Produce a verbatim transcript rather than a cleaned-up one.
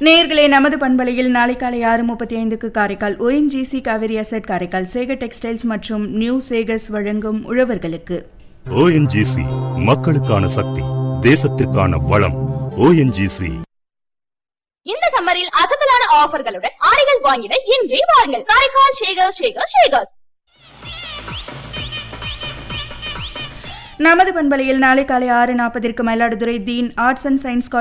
நேயர்களே, நமது பண்பலையில் நாளை காலை ஆறு முப்பத்தி ஐந்துக்கு Karaikal ONGC Kaveri asset, Karaikal Sekar textiles மற்றும் நியூ சேகர்ஸ் வழங்கும் உழவர்களுக்கு. ஓஎன்ஜிசி மக்களுக்கான சக்தி, தேசத்திற்கான வளம். ஓஎன்ஜிசி. இந்த சம்மரில் அசத்தலான ஆஃபர்களுடன் ஆடைகள் வாங்கிட இன்றே வாருங்கள். காரைக்கால் சேகர் சேகர் சேகர்ஸ். நமது பண்பலையில் நாளை காலை ஆறு நாற்பதற்கு மயிலாடுதுறை தீன் ஆர்ட்ஸ் அண்ட் சயின்ஸ்